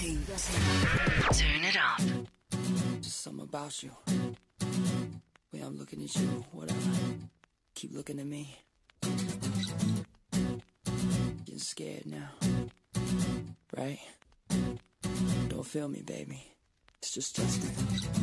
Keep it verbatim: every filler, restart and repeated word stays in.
Turn it up. Just something about you. Way I'm looking at you, whatever. Keep looking at me. Getting scared now. Right? Don't feel me, baby. It's just Justin.